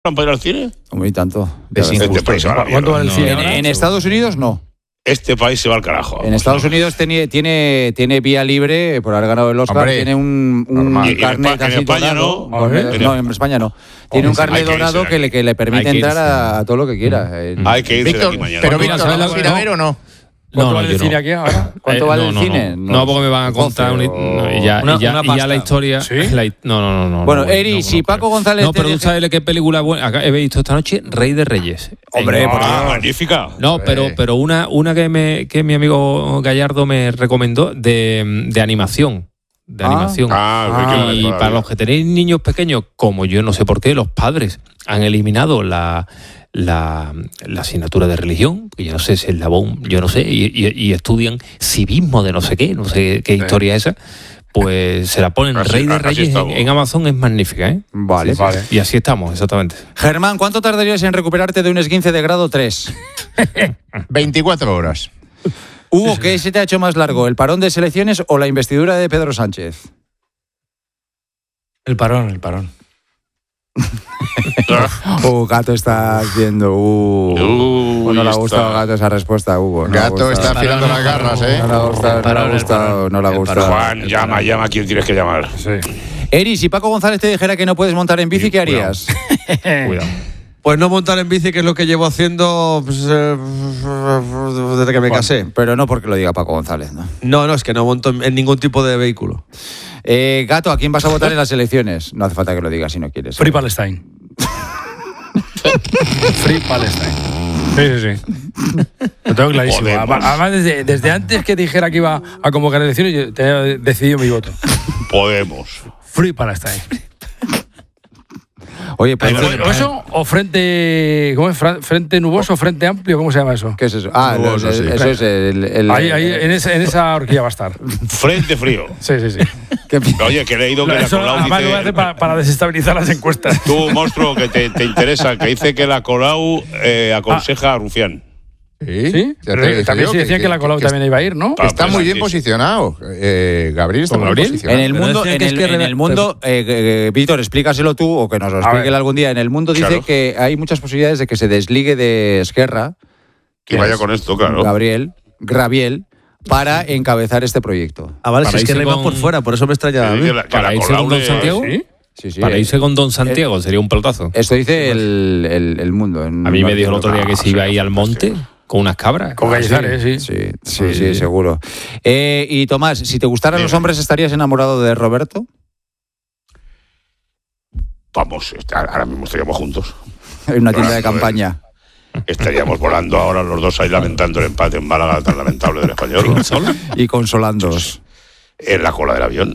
para ir al cine? Muy tanto. Este país se va a la mierda. ¿Cuánto vale el cine? En Estados Unidos no. Este país se va al carajo. En Estados Unidos tiene vía libre por haber ganado el Oscar. Hombre, tiene un carnet en así España dorado. no. No, en España no. Tiene un carnet dorado que le permite entrar a todo lo que quiera. Hay que irse de Víctor, aquí mañana. pero Mira, Víctor, ¿sabes ¿vamos a ir a ver o no? ¿Cuánto No, vale yo el cine no. aquí ahora? ¿Cuánto vale el cine? No, porque me van a contar y ya la historia. ¿Sí? No. Bueno, Eri, si Paco González. No, pero tú sabes qué película buena. Acá he visto esta noche, Rey de Reyes. Hombre, magnífica. No, pero una que mi amigo Gallardo me recomendó de animación. De animación. Y para los que tenéis niños pequeños, como yo no sé por qué, los padres han eliminado la asignatura de religión, que yo no sé si es la BOM, yo no sé, y estudian civismo de no sé qué historia es esa, pues se la ponen Rey de Reyes en Amazon, es magnífica, ¿eh? Vale. Y así estamos, exactamente. Germán, ¿cuánto tardarías en recuperarte de un esguince de grado 3? 24 horas. Hugo, ¿qué se te ha hecho más largo, el parón de selecciones o la investidura de Pedro Sánchez? El parón. Gato está haciendo. No le ha gustado a Gato esa respuesta, Hugo. Gato está afilando las garras, ¿eh? No le ha gustado. Juan, llama a quien tienes que llamar. Sí. Eri, si Paco González te dijera que no puedes montar en bici, ¿qué harías? Cuidado. Pues no montar en bici, que es lo que llevo haciendo desde que me casé. Pero no porque lo diga Paco González, ¿no? No, es que no monto en ningún tipo de vehículo. Gato, ¿a quién vas a votar en las elecciones? No hace falta que lo digas si no quieres. Free Palestine. Free Palestine. Sí. Lo tengo clarísimo. Además, desde antes que dijera que iba a convocar elecciones, yo tenía decidido mi voto. Podemos. Free Palestine. Oye, pues ¿Eso o frente. ¿Cómo es? ¿Frente nuboso o frente amplio? ¿Cómo se llama eso? ¿qué es eso? Eso es el Ahí, en esa horquilla va a estar. Frente frío. Sí. Oye, que he leído que Eso, la Colau además dice... lo voy a hacer para desestabilizar las encuestas. Tú, monstruo, que te interesa, que dice que la Colau aconseja a Rufián. ¿Sí? También se decía que la Colau también iba a ir, ¿no? Está muy bien posicionado. Gabriel está muy bien posicionado. En el mundo, Víctor, explícaselo tú o que nos lo explique él algún día. En el mundo dice que hay muchas posibilidades de que se desligue de Esquerra. Que vaya con esto, claro. Graviel, para encabezar este proyecto. Vale, si es que iba por fuera, por eso me extraña. ¿Para irse con Don Santiago? Sí. Para irse con Don Santiago sería un pelotazo. Esto dice el mundo. A mí me dijo el otro día que se iba ahí al monte con unas cabras. Con Cañizares, sí, seguro. Y Tomás, si te gustaran los hombres, ¿estarías enamorado de Roberto? Vamos, ahora mismo estaríamos juntos. En una tienda de campaña. Estaríamos volando ahora los dos ahí lamentando el empate en Málaga tan lamentable del Español. Y consolándoos. En la cola del avión.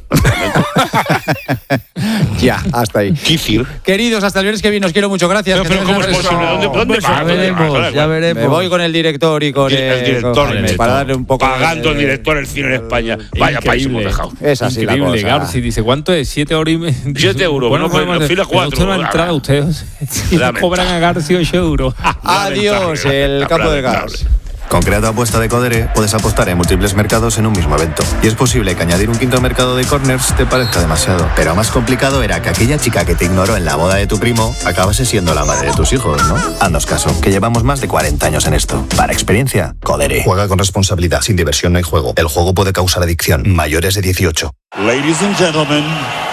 Ya, hasta ahí. Kifir. Queridos, hasta el viernes que viene, os quiero mucho. Gracias. Pero ¿cómo es posible? ¿Dónde Ya veremos. Me voy con el director y con el director para darle un poco pagando el director el cine en España. Vaya país hemos dejado. Es así la increíble. cosa. Garci dice, ¿cuánto es? 7 horas y media. 7 euros. Bueno, Bueno, pues fila 4. Usted no ha entrado, ustedes cobran a Garci 8 euros. Adiós, el campo del gas. Con Creato Apuesta de Codere puedes apostar en múltiples mercados en un mismo evento. Y es posible que añadir un quinto mercado de corners te parezca demasiado. Pero más complicado era que aquella chica que te ignoró en la boda de tu primo acabase siendo la madre de tus hijos, ¿no? Haznos caso, que llevamos más de 40 años en esto. Para experiencia, Codere. Juega con responsabilidad. Sin diversión no hay juego. El juego puede causar adicción. Mayores de 18. Ladies and gentlemen,